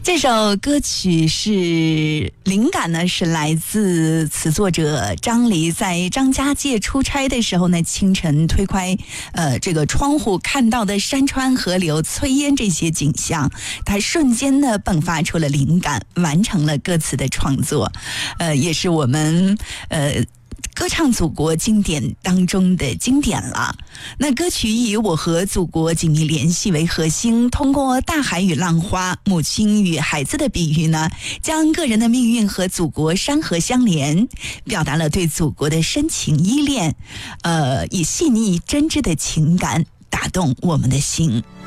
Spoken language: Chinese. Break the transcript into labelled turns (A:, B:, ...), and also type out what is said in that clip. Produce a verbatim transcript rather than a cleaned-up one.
A: 这首歌曲是灵感呢，是来自词作者张黎在张家界出差的时候呢，清晨推开呃这个窗户看到的山川河流、炊烟这些景象，他瞬间呢迸发出了灵感，完成了歌词的创作，呃，也是我们呃。歌唱祖国经典当中的经典了。那歌曲以我和祖国紧密联系为核心，通过大海与浪花、母亲与孩子的比喻呢，将个人的命运和祖国山河相连，表达了对祖国的深情依恋，呃，以细腻真挚的情感打动我们的心。